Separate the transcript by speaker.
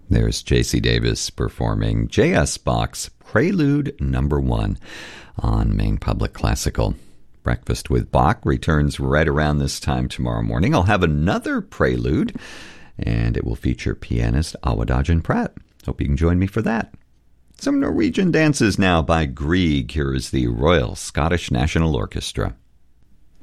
Speaker 1: There's J.C. Davis performing J.S. Bach's Prelude No. 1 on Maine Public Classical. Breakfast with Bach returns right around this time tomorrow morning. I'll have another prelude, and it will feature pianist Awadagin Pratt. Hope you can join me for that. Some Norwegian dances now by Grieg. Here is the Royal Scottish National Orchestra.